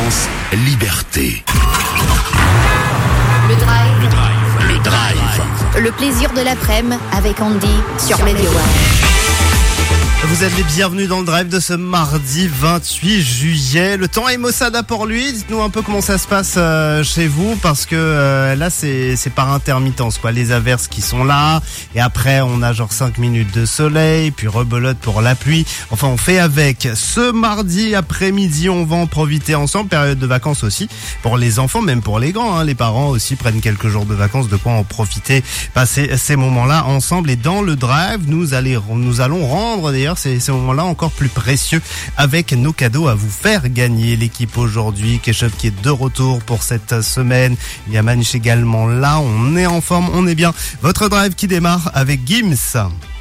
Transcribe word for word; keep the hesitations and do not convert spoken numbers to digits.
vacances, liberté. Le drive. Le drive. Le drive. Le plaisir de l'après-midi avec Andy sur Radio One. Vous êtes les bienvenus dans le drive de ce mardi vingt-huit juillet. Le temps est maussade pour lui. Dites-nous un peu comment ça se passe euh, chez vous, parce que euh, là c'est c'est par intermittence quoi. Les averses qui sont là et après on a genre cinq minutes de soleil, puis rebelote pour la pluie. Enfin on fait avec. Ce mardi après-midi on va en profiter ensemble. Période de vacances aussi pour les enfants, même pour les grands. Hein. Les parents aussi prennent quelques jours de vacances, de quoi en profiter, passer ces moments-là ensemble. Et dans le drive nous allons nous allons rendre d'ailleurs ces, ces moments-là encore plus précieux avec nos cadeaux à vous faire gagner. L'équipe aujourd'hui, Keshup qui est de retour pour cette semaine. Il y a Manish également là. On est en forme, on est bien. Votre drive qui démarre avec Gims.